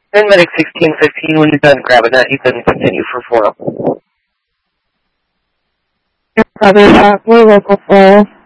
And medic 1615, when you're done grabbing that, you can continue for 4. Probably not. We're local 4.